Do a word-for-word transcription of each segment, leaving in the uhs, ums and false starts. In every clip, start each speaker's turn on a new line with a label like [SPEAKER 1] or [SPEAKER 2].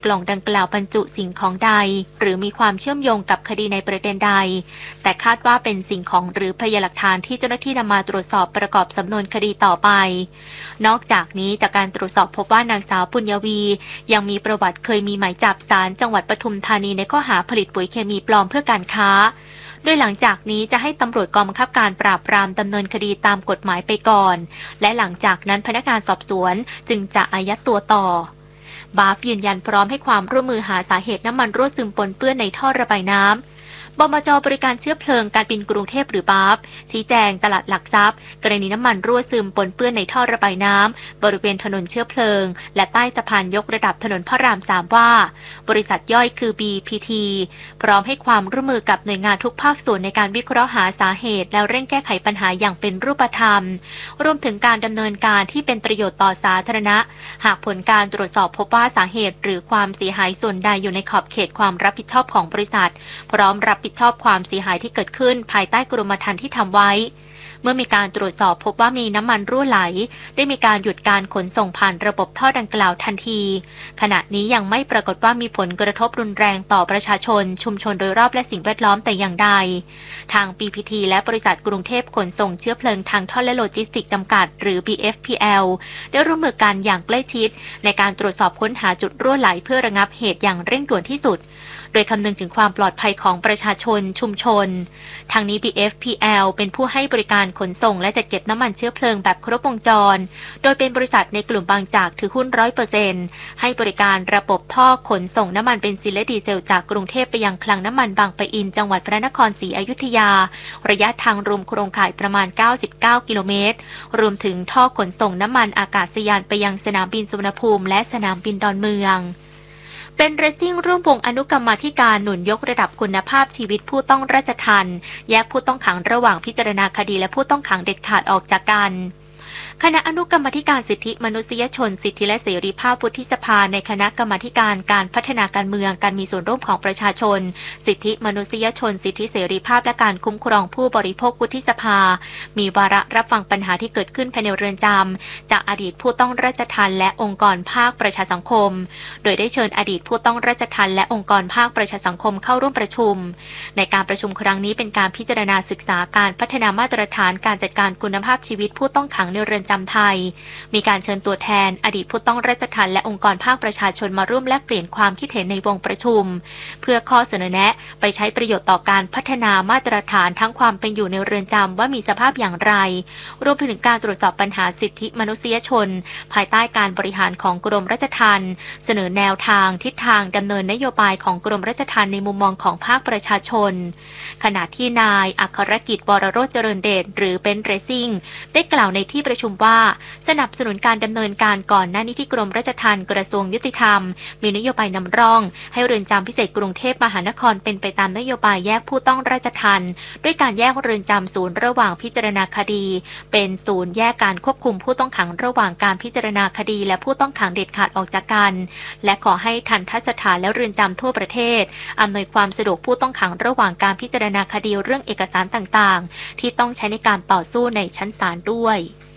[SPEAKER 1] กล่องดังกล่าวบรรจุสิ่งของใดหรือมีความเชื่อมโยงกับคดีในประเด็นใดแต่คาดว่าเป็นสิ่งของหรือพยานหลักฐานที่เจ้าหน้าที่นำมาตรวจสอบประกอบสำนวนคดีต่อไปนอกจากนี้จากการตรวจสอบพบว่านางสาวปุญญวียังมีประวัติเคยมีหมายจับศาลจังหวัดปทุมธานีในข้อหาผลิตปุ๋ยเคมีปลอมเพื่อการค้าโดยหลังจากนี้จะให้ตำรวจกองบังคับการปราบปรามดำเนินคดีตามกฎหมายไปก่อนและหลังจากนั้นพนักงานสอบสวนจึงจะอายัดตัวต่อบาฟยืนยันพร้อมให้ความร่วมมือหาสาเหตุน้ำมันรั่วซึมปนเปื้อนในท่อระบายน้ำบมจ.บริการเชื้อเพลิงการบินกรุงเทพหรือบาฟชี้แจงตลาดหลักทรัพย์กรณีน้ำมันรั่วซึมปนเปื้อนในท่อระบายน้ำบริเวณถนนเชื้อเพลิงและใต้สะพานยกระดับถนนพระรามสามว่าบริษัทย่อยคือ บี พี ที พร้อมให้ความร่วมมือกับหน่วยงานทุกภาคส่วนในการวิเคราะห์หาสาเหตุแล้วเร่งแก้ไขปัญหาอย่างเป็นรูปธรรมรวมถึงการดำเนินการที่เป็นประโยชน์ต่อสาธารณะหากผลการตรวจสอบพบว่าสาเหตุหรือความเสียหายส่วนใดอยู่ในขอบเขตความรับผิดชอบของบริษัทพร้อมรับผิดชอบความเสียหายที่เกิดขึ้นภายใต้กรมธรรม์ที่ทำไว้เมื่อมีการตรวจสอบพบว่ามีน้ำมันรั่วไหลได้มีการหยุดการขนส่งผ่านระบบท่อดังกล่าวทันทีขณะนี้ยังไม่ปรากฏว่ามีผลกระทบรุนแรงต่อประชาชนชุมชนโดยรอบและสิ่งแวดล้อมแต่อย่างใดทาง บี พี ที และบริษัทกรุงเทพขนส่งเชื้อเพลิงทางท่อและโลจิสติกส์จำกัดหรือ บี เอฟ พี แอล ได้ร่วมมือกันอย่างใกล้ชิดในการตรวจสอบค้นหาจุดรั่วไหลเพื่อระงับเหตุอย่างเร่งด่วนที่สุดโดยคำนึงถึงความปลอดภัยของประชาชนชุมชนทางนี้ บี เอฟ พี แอล เป็นผู้ให้บริการขนส่งและจัดเก็บน้ำมันเชื้อเพลิงแบบครบวงจรโดยเป็นบริษัทในกลุ่มบางจากถือหุ้น ร้อยเปอร์เซ็นต์ ให้บริการระบบท่อขนส่งน้ำมันเบนซินและดีเซลจากกรุงเทพไปยังคลังน้ำมันบางปะอินจังหวัดพระนครศรีอยุธยาระยะทางรวมโครงข่ายประมาณเก้าสิบเก้ากิโลเมตรรวมถึงท่อขนส่งน้ำมันอากาศยานไปยังสนามบินสุวรรณภูมิและสนามบินดอนเมืองเป็นเรซซิ่งร่วมวงอนุกรรมาธิการหนุนยกระดับคุณภาพชีวิตผู้ต้องราชทัณฑ์แยกผู้ต้องขังระหว่างพิจารณาคดีและผู้ต้องขังเด็ดขาดออกจากกันคณะอนุกรรมาธิการสิทธิมนุษยชนสิทธิและเสรีภาพวุฒิสภาในคณะกรรมาธิการการพัฒนาการเมืองการมีส่วนร่วมของประชาชนสิทธิมนุษยชนสิทธิเสรีภาพและการคุ้มครองผู้บริโภควุฒิสภามีวาระรับฟังปัญหาที่เกิดขึ้นภายในเรือนจำจากอดีตผู้ต้องราชทัณฑ์และองค์กรภาคประชาสังคมโดยได้เชิญอดีตผู้ต้องราชทัณฑ์และองค์กรภาคประชาสังคมเข้าร่วมประชุมในการประชุมครั้งนี้เป็นการพิจารณาศึกษาการพัฒนามาตรฐานการจัดการคุณภาพชีวิตผู้ต้องขังในเรือนจำไทยมีการเชิญตัวแทนอดีตผู้ต้องราชทัณฑ์และองค์กรภาคประชาชนมาร่วมแลกเปลี่ยนความคิดเห็นในวงประชุมเพื่อข้อเสนอแนะไปใช้ประโยชน์ต่อการพัฒนามาตรฐานทั้งความเป็นอยู่ในเรือนจำว่ามีสภาพอย่างไรรวมไปถึงการตรวจสอบปัญหาสิทธิมนุษยชนภายใต้การบริหารของกรมราชทัณฑ์เสนอแนวทางทิศทางดำเนินนโยบายของกรมราชทัณฑ์ในมุมมองของภาคประชาชนขณะที่นายอัครกิจวรโรจน์เจริญเดชหรือเบนซ์เรซซิ่งได้กล่าวในที่ประชุมว่าสนับสนุนการดำเนินการก่อนหน้านี้ที่กรมราชทัณฑ์กระทรวงยุติธรรมมีนโยบายนำร่องให้เรือนจำพิเศษกรุงเทพมหานครเป็นไปตามนโยบายแยกผู้ต้องราชทัณฑ์ด้วยการแยกเรือนจำศูนย์ระหว่างพิจารณาคดีเป็นศูนย์แยกการควบคุมผู้ต้องขังระหว่างการพิจารณาคดีและผู้ต้องขังเด็ดขาดออกจากกันและขอให้ทัณฑสถานและเรือนจำทั่วประเทศอำนวยความสะดวกผู้ต้องขังระหว่างการพิจารณาคดีเรื่องเอกสารต่างๆที่ต้องใช้ในการต่อสู้ในชั้นศาลด้วย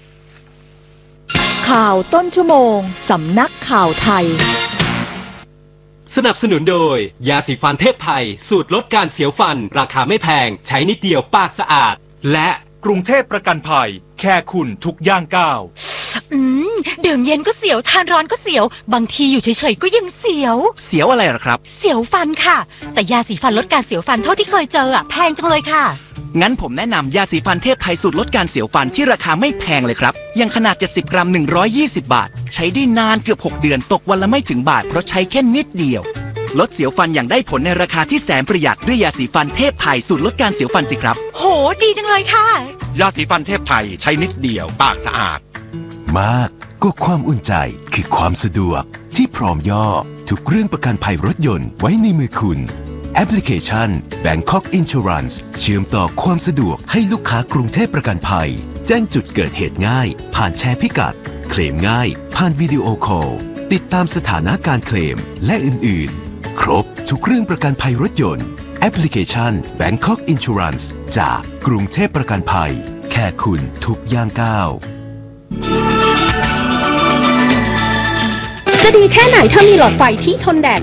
[SPEAKER 2] ข่าวต้นชั่วโมงสำนักข่าวไทย
[SPEAKER 3] สนับสนุนโดยยาสีฟันเทพไทยสูตรลดการเสียวฟันราคาไม่แพงใช้นิดเดียวปากสะอาดและ
[SPEAKER 4] กรุงเทพประกันภัยแค่คุณทุกย่างก้าว
[SPEAKER 2] อืมดื่มเย็นก็เสียวทานร้อนก็เสียวบางทีอยู่เฉยๆก็ยังเสียว
[SPEAKER 5] เสียวอะไรหรอครับ
[SPEAKER 2] เสียวฟันค่ะแต่ยาสีฟันลดการเสียวฟันเท่าที่เคยเจออ่ะแพงจังเลยค่ะ
[SPEAKER 5] งั้นผมแนะนำยาสีฟันเทพไทยสูตรลดการเสียวฟันที่ราคาไม่แพงเลยครับยังขนาดเจ็ดสิบกรัมหนึ่งร้อยยี่สิบบาทใช้ได้นานเกือบหกเดือนตกวันละไม่ถึงบาทเพราะใช้แค่นิดเดียวลดเสียวฟันอย่างได้ผลในราคาที่แสนประหยัดด้วยยาสีฟันเทพไทยสูตรลดการเสียวฟันสิครับ
[SPEAKER 2] โหดีจังเลยค่ะ
[SPEAKER 6] ยาสีฟันเทพไทยใช้นิดเดียวปากสะอาด
[SPEAKER 7] มากก็ความอุ่นใจคือความสะดวกที่พร้อมย่อทุกเรื่องประกันภัยรถยนต์ไว้ในมือคุณแอปพลิเคชัน Bangkok Insurance เชื่อมต่อความสะดวกให้ลูกค้ากรุงเทพประกันภัยแจ้งจุดเกิดเหตุง่ายผ่านแชร์พิกัดเคลมง่ายผ่านวิดีโอคอลติดตามสถานะการเคลมและอื่นๆครบทุกเรื่องประกันภัยรถยนต์แอปพลิเคชัน Bangkok Insurance จากกรุงเทพประกันภัยแค่คุณทุกย่างก้าว
[SPEAKER 8] จะดีแค่ไหนถ้ามีหลอดไฟที่ทนแดด